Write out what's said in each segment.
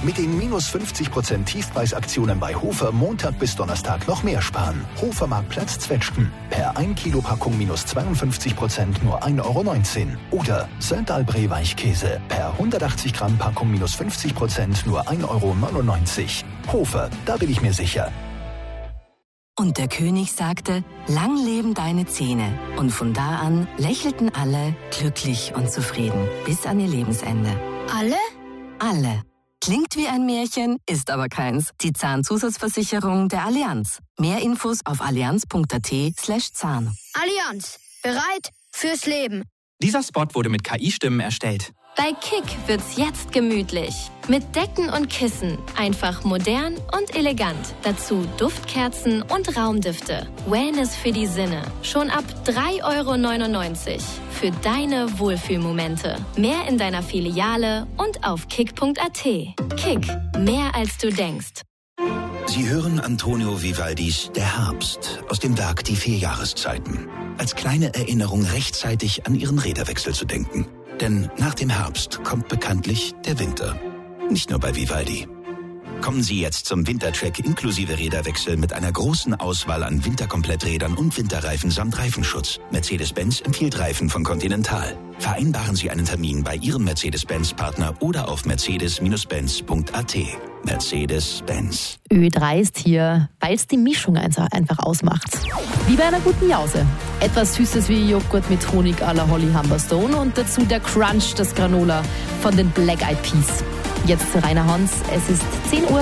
Mit den minus 50% Tiefpreisaktionen bei Hofer Montag bis Donnerstag noch mehr sparen. Hofermarktplatz Zwetschgen. Per 1 Kilo Packung minus 52% nur 1,19 €. Oder Söntalbré Weichkäse. Per 180 Gramm Packung minus 50% nur 1,99 €. Hofer, da bin ich mir sicher. Und der König sagte, lang leben deine Zähne. Und von da an lächelten alle glücklich und zufrieden bis an ihr Lebensende. Alle? Alle. Klingt wie ein Märchen, ist aber keins. Die Zahnzusatzversicherung der Allianz. Mehr Infos auf allianz.at/Zahn. Allianz. Bereit fürs Leben. Dieser Spot wurde mit KI-Stimmen erstellt. Bei Kick wird's jetzt gemütlich. Mit Decken und Kissen. Einfach modern und elegant. Dazu Duftkerzen und Raumdüfte. Wellness für die Sinne. Schon ab 3,99 € für deine Wohlfühlmomente. Mehr in deiner Filiale und auf kick.at. Kick. Mehr als du denkst. Sie hören Antonio Vivaldis Der Herbst aus dem Werk Die 4 Jahreszeiten. Als kleine Erinnerung rechtzeitig an Ihren Räderwechsel zu denken. Denn nach dem Herbst kommt bekanntlich der Winter. Nicht nur bei Vivaldi. Kommen Sie jetzt zum Wintertrack inklusive Räderwechsel mit einer großen Auswahl an Winterkompletträdern und Winterreifen samt Reifenschutz. Mercedes-Benz empfiehlt Reifen von Continental. Vereinbaren Sie einen Termin bei Ihrem Mercedes-Benz-Partner oder auf mercedes-benz.at. Mercedes-Benz. Ö3 ist hier, weil es die Mischung einfach ausmacht. Wie bei einer guten Jause. Etwas Süßes wie Joghurt mit Honig à la Holly Humberstone und dazu der Crunch, das Granola von den Black Eyed Peas. Jetzt zu Rainer Hans, es ist 10 Uhr.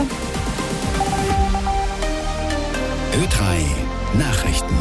Ö3 Nachrichten.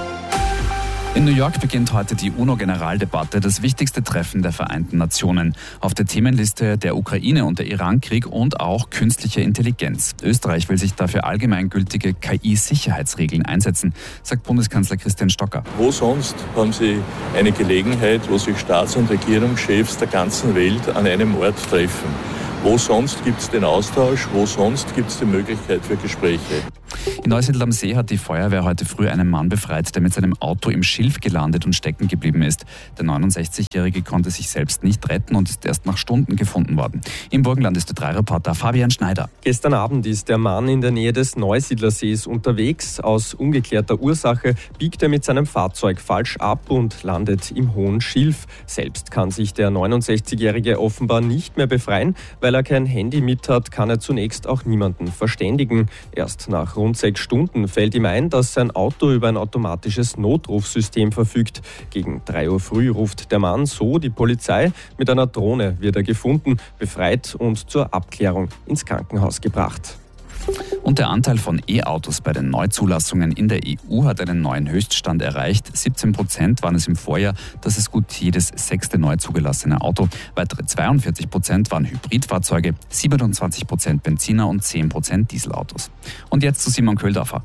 In New York beginnt heute die UNO-Generaldebatte, das wichtigste Treffen der Vereinten Nationen. Auf der Themenliste der Ukraine- und der Irankrieg und auch künstliche Intelligenz. Österreich will sich dafür allgemeingültige KI-Sicherheitsregeln einsetzen, sagt Bundeskanzler Christian Stocker. Wo sonst haben Sie eine Gelegenheit, wo sich Staats- und Regierungschefs der ganzen Welt an einem Ort treffen? Wo sonst gibt es den Austausch? Wo sonst gibt es die Möglichkeit für Gespräche? In Neusiedl am See hat die Feuerwehr heute früh einen Mann befreit, der mit seinem Auto im Schilf gelandet und stecken geblieben ist. Der 69-Jährige konnte sich selbst nicht retten und ist erst nach Stunden gefunden worden. Im Burgenland ist Ö3-Reporter Fabian Schneider. Gestern Abend ist der Mann in der Nähe des Neusiedler Sees unterwegs. Aus ungeklärter Ursache biegt er mit seinem Fahrzeug falsch ab und landet im hohen Schilf. Selbst kann sich der 69-Jährige offenbar nicht mehr befreien. Weil er kein Handy mit hat, kann er zunächst auch niemanden verständigen. Erst nach rund 6 Stunden fällt ihm ein, dass sein Auto über ein automatisches Notrufsystem verfügt. Gegen 3 Uhr früh ruft der Mann so die Polizei. Mit einer Drohne wird er gefunden, befreit und zur Abklärung ins Krankenhaus gebracht. Und der Anteil von E-Autos bei den Neuzulassungen in der EU hat einen neuen Höchststand erreicht. 17% waren es im Vorjahr. Das ist gut jedes 6. neu zugelassene Auto. Weitere 42% waren Hybridfahrzeuge, 27% Benziner und 10% Dieselautos. Und jetzt zu Simon Köhldorfer.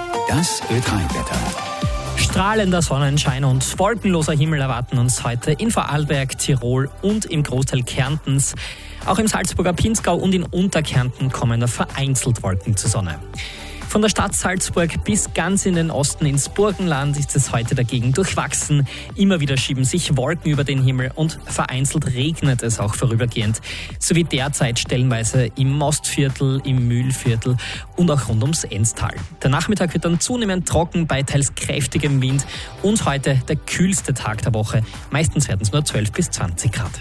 Das Ö3-Wetter. Strahlender Sonnenschein und wolkenloser Himmel erwarten uns heute in Vorarlberg, Tirol und im Großteil Kärntens. Auch im Salzburger Pinzgau und in Unterkärnten kommen da vereinzelt Wolken zur Sonne. Von der Stadt Salzburg bis ganz in den Osten ins Burgenland ist es heute dagegen durchwachsen. Immer wieder schieben sich Wolken über den Himmel und vereinzelt regnet es auch vorübergehend. So wie derzeit stellenweise im Mostviertel, im Mühlviertel und auch rund ums Enstal. Der Nachmittag wird dann zunehmend trocken bei teils kräftigem Wind und heute der kühlste Tag der Woche. Meistens werden es nur 12 bis 20 Grad.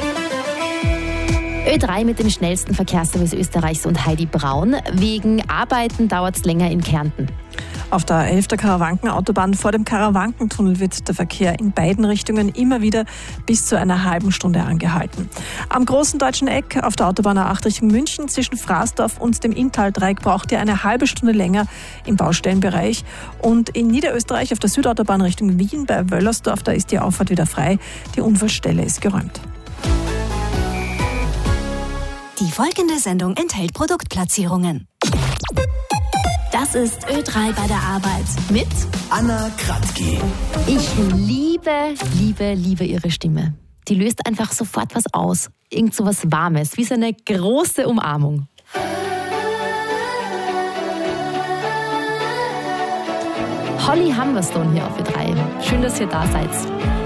Ö3 mit dem schnellsten Verkehrsservice Österreichs und Heidi Braun. Wegen Arbeiten dauert es länger in Kärnten. Auf der 11. Karawankenautobahn vor dem Karawankentunnel wird der Verkehr in beiden Richtungen immer wieder bis zu einer halben Stunde angehalten. Am großen deutschen Eck auf der Autobahn A8 Richtung München zwischen Fraßdorf und dem Inntal-Dreieck braucht ihr eine halbe Stunde länger im Baustellenbereich. Und in Niederösterreich auf der Südautobahn Richtung Wien bei Wöllersdorf, da ist die Auffahrt wieder frei. Die Unfallstelle ist geräumt. Die folgende Sendung enthält Produktplatzierungen. Das ist Ö3 bei der Arbeit mit Anna Kratky. Ich liebe ihre Stimme. Die löst einfach sofort was aus. Irgend so was Warmes, wie so eine große Umarmung. Holly Humberstone hier auf Ö3. Schön, dass ihr da seid.